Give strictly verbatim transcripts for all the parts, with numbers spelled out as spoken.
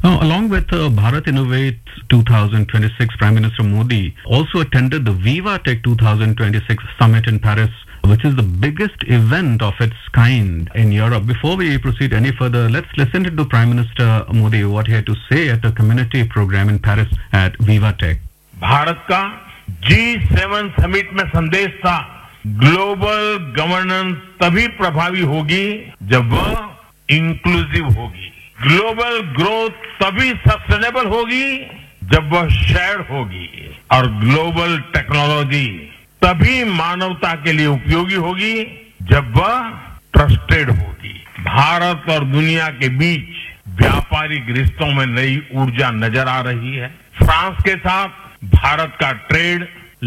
Uh, along with uh, Bharat Innovate twenty twenty-six, Prime Minister Modi also attended the Viva Tech twenty twenty-six summit in Paris, which is the biggest event of its kind in Europe. Before we proceed any further, let's listen to Prime Minister Modi what he had to say at a community program in Paris at Viva Tech. Bharat का जी seven summit में संदेश था, global governance तभी प्रभावी होगी जब वह inclusive होगी, ग्लोबल ग्रोथ तभी सस्टेनेबल होगी जब वह शेयर्ड होगी, और ग्लोबल टेक्नोलॉजी तभी मानवता के लिए उपयोगी होगी जब वह ट्रस्टेड होगी। भारत और दुनिया के बीच व्यापारिक रिश्तों में नई ऊर्जा नजर आ रही है। फ्रांस के साथ भारत का ट्रेड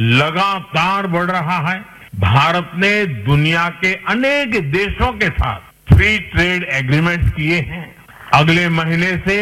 लगातार बढ़ रहा है। भारत ने दुनिया के अनेक देशों के साथ फ्री ट्रेड एग्रीमेंट्स किए हैं। अगले महीने से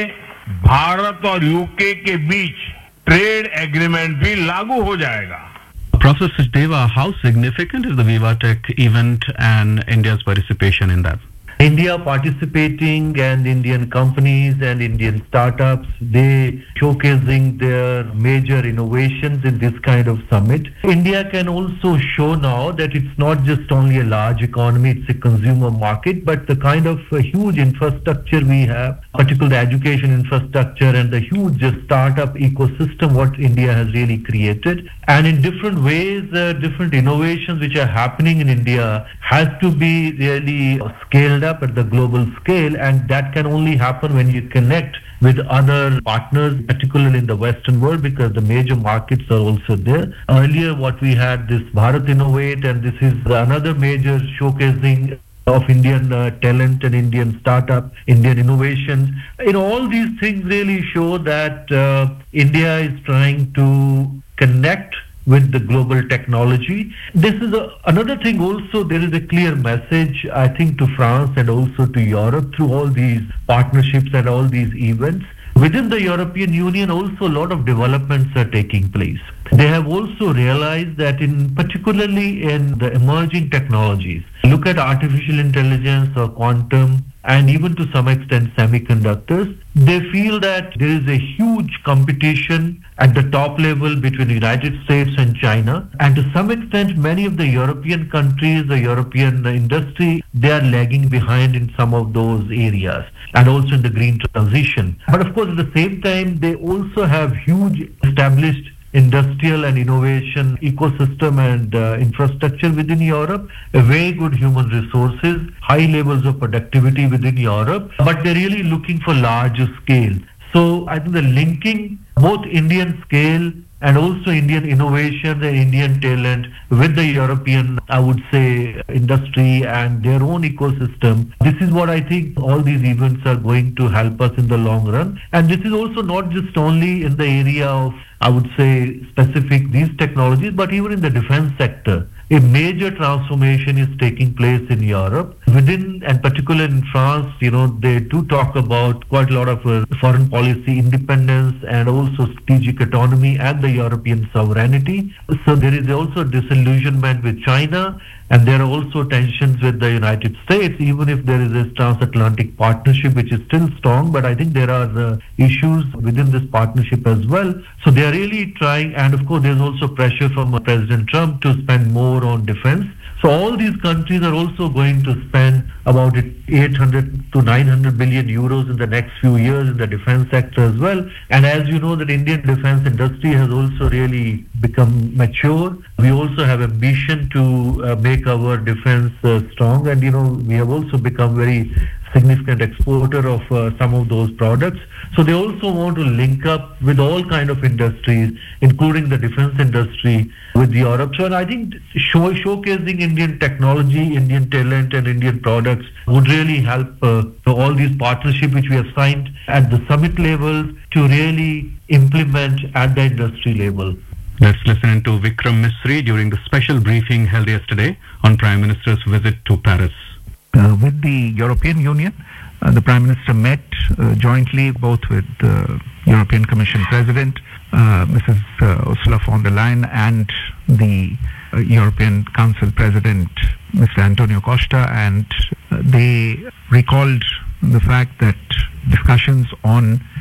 भारत और यूके के बीच ट्रेड एग्रीमेंट भी लागू हो जाएगा। Professor Sachdeva, how significant is the Viva Tech event and India's participation in that? India participating and Indian companies and Indian startups, they showcasing their major innovations in this kind of summit. India can also show now that it's not just only a large economy, it's a consumer market, but the kind of uh, huge infrastructure we have, particularly the education infrastructure and the huge uh, startup ecosystem what India has really created. And in different ways, uh, different innovations which are happening in India has to be really scaled up at the global scale, and that can only happen when you connect with other partners, particularly in the Western world, because the major markets are also there. Earlier what we had this Bharat Innovate, and this is another major showcasing of Indian uh, talent and Indian startup, Indian innovations. You know, all these things really show that uh, India is trying to connect with the global technology. This is a, another thing also, there is a clear message, I think, to France and also to Europe through all these partnerships and all these events. Within the European Union also a lot of developments are taking place. They have also realized that in particularly in the emerging technologies, look at artificial intelligence or quantum, and even to some extent semiconductors, they feel that there is a huge competition at the top level between the United States and China. And to some extent, many of the European countries, the European industry, they are lagging behind in some of those areas, and also in the green transition. But of course, at the same time, they also have huge established industrial and innovation ecosystem and uh, infrastructure within Europe, a very good human resources, high levels of productivity within Europe, but they're really looking for larger scale. So I think the linking both Indian scale and also Indian innovation and Indian talent with the European, I would say, industry and their own ecosystem. This is what I think all these events are going to help us in the long run. And this is also not just only in the area of, I would say, specific these technologies, but even in the defense sector. A major transformation is taking place in Europe. Within, and particularly in France, you know, they do talk about quite a lot of uh, foreign policy independence and also strategic autonomy and the European sovereignty. So there is also disillusionment with China, and there are also tensions with the United States, even if there is this transatlantic partnership which is still strong, but I think there are uh, issues within this partnership as well. So they are really trying, and of course there's also pressure from uh, President Trump to spend more on defense. So all these countries are also going to spend about eight hundred to nine hundred billion euros in the next few years in the defense sector as well. And as you know, the Indian defense industry has also really become mature. We also have ambition to uh, make our defense uh, strong, and you know, we have also become very significant exporter of uh, some of those products. So they also want to link up with all kind of industries, including the defense industry, with Europe. So and I think show, showcasing Indian technology, Indian talent and Indian products would really help uh, all these partnerships which we have signed at the summit level to really implement at the industry level. Let's listen to Vikram Misri during the special briefing held yesterday on Prime Minister's visit to Paris. Uh, with the European Union, uh, the Prime Minister met uh, jointly both with the European Commission President, uh, Missus Uh, Ursula von der Leyen, and the uh, European Council President, Mister Antonio Costa, and uh, they recalled the fact that discussions on